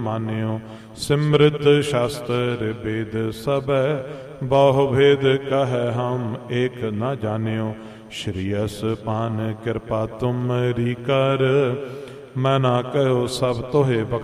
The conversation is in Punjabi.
ਮਾਨਿਓ। ਸਿਮ੍ਰਿਤ ਸ਼ਾਸਤਰ ਵੇਦ ਸਭੈ, ਬਹੁ ਭੇਦ ਕਹੈ ਹਮ ਏਕ ਨ ਜਾਣਿਓ। ਸ਼੍ਰੀ ਅਸਪਾਨ ਕਿਰਪਾ ਤੁਮਰੀ ਕਰ, ਮੈਂ ਨਾ ਕਹਿਓ ਸਭ ਤੋਹੇ